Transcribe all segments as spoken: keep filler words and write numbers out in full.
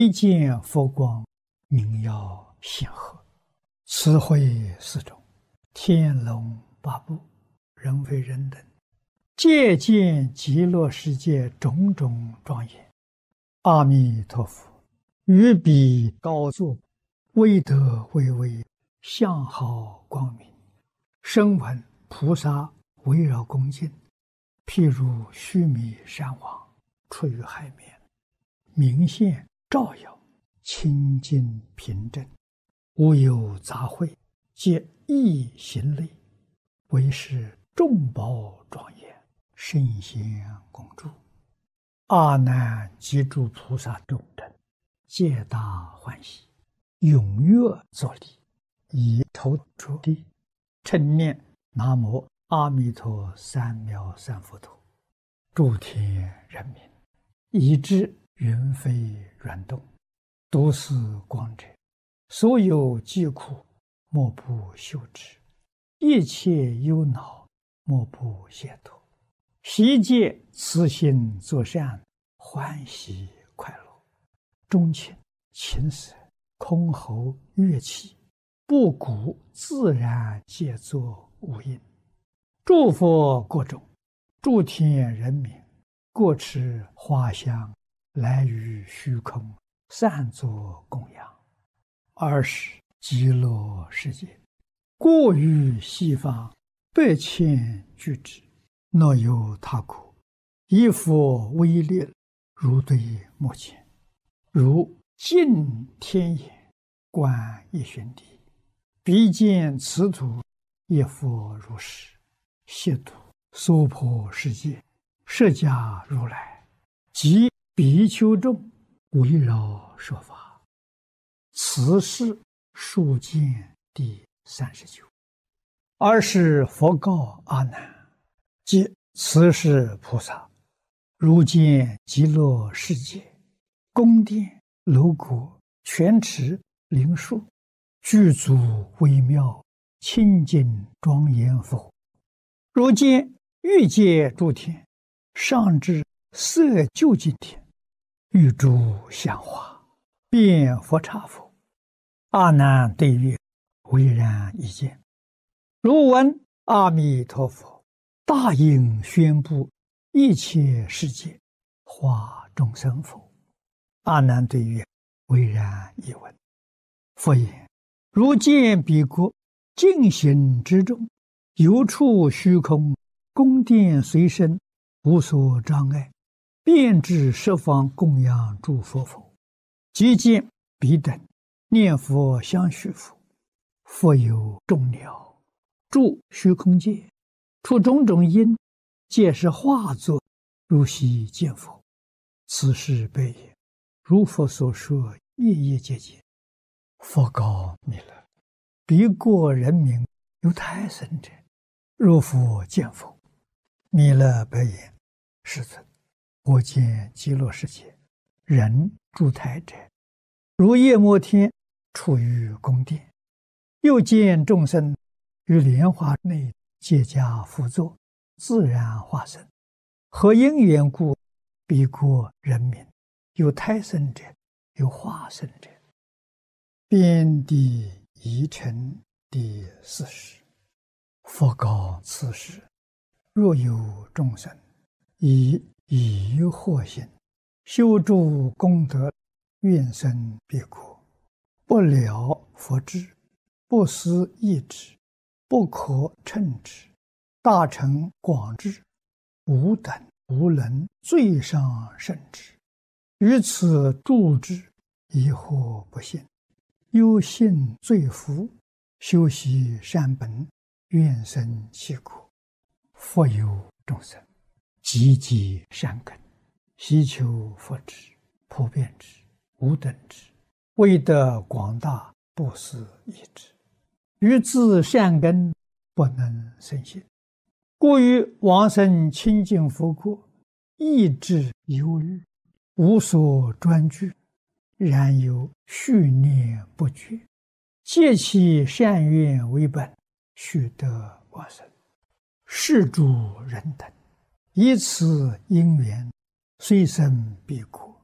一见佛光，明耀显赫，慈慧四种，天龙八部，人非人等，借见极乐世界种种庄严。阿弥陀佛，于彼高坐，威德巍巍，相好光明，声闻菩萨围绕恭敬，譬如须弥山王出于海面，明现照耀，清净平正，无有杂秽，皆一行类，为是众宝庄严，圣贤共住。阿难及诸菩萨众等，皆大欢喜，踊跃作礼，以头着地，称念南无阿弥陀三藐三佛陀。诸天人民，以至云飞软动，读是光者，所有疾苦，莫不休止；一切忧恼，莫不解脱。悉皆慈心作善，欢喜快乐，钟情琴瑟箜篌乐器，不鼓自然皆作无应。诸佛国中，诸天人民，各持花香，来于虚空，散作供养。二是极乐世界，过于西方，百千俱胝，若有他国，以佛威力，如对目前，如镜天眼，观一旬地，彼见此土，亦复如是。悉土娑婆世界，释迦如来及比丘众，围绕说法。此是数见第三十九。二是佛告阿难，即此是菩萨，如见极乐世界，宫殿楼阁，泉池灵树，具足微妙，清净庄严佛。如见欲界诸天，上至色究竟天，欲诸香花，遍佛刹佛。阿难对曰：唯然一见。如闻阿弥陀佛大应宣布一切世界，化众生否？阿难对曰：唯然一闻。佛言：如见彼国净行之中，游处虚空，宫殿随身，无所障碍，遍至十方供养诸佛否？即见彼等念佛相续佛，佛有众鸟住虚空界，出种种因，皆是化作，如昔见佛。此事悲也。如佛所说，夜夜皆见。佛告弥勒：彼国人民有胎生者，若复见否？弥勒白言：世尊，我见极乐世界人住胎者，如夜摩天处于宫殿，又见众生于莲花内皆加辅佐，自然化身。何因缘故？彼国人民有胎生者，有化身者。遍地遗尘第四十。佛告此时：若有众生以疑惑心修诸功德，愿生彼国，不了佛智，不思议之，不可称之，大乘广智，无等无能，最上甚至。于此住之，疑惑不信，忧信罪福，修习善本，愿生其国。佛有众生，积极善根，希求佛智，普遍之，无等之，为得广大，不思议之。于自善根，不能生信，故于往生清净佛国，意志忧虑，无所专具，然有续念不绝，借其善愿为本，须得往生。是诸人等，以此因缘，虽生彼国，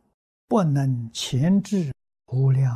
不能前置无量